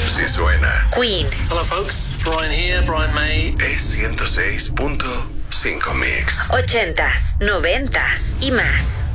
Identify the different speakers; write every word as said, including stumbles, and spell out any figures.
Speaker 1: Sí suena.
Speaker 2: Queen.
Speaker 3: Hello folks, Brian here, Brian May.
Speaker 1: Es ciento seis punto cinco Mix.
Speaker 2: Ochentas, noventas y más.